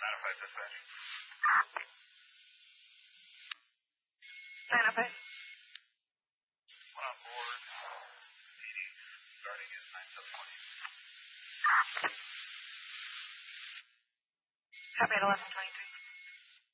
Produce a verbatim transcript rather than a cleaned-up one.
Manifest dispatch. Manifest. One on board. P D starting at nine seven twenty. Copy at eleven twenty.